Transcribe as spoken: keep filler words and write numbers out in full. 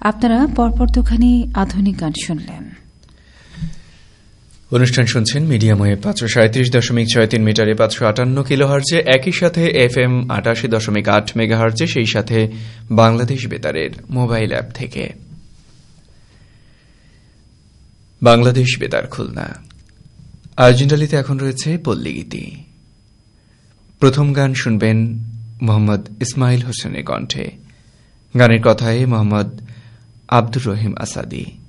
আপনারা পরপর দুখানি আধুনিক গান শুনলেন। অনুষ্ঠান শুনছেন মিডিয়াম ওয়েভ পাঁচশো সাঁত্রিশ দশমিক ছয় তিন মিটারে পাঁচশো আটান্ন কিলো হার্জে, একই সাথে এফ এম আটাশি দশমিক আট মেগা হার্জে, সেই সাথে বাংলাদেশ বেতারের মোবাইল অ্যাপ থেকে। বাংলাদেশ বেতার খুলনা আয়োজনডালিতে এখন রয়েছে পল্লীগীতি। প্রথম গান শুনবেন মোহাম্মদ ইসমাইল হোসেনের কণ্ঠে, গানের কথায় মোহাম্মদ আব্দুর রহিম আসাদি।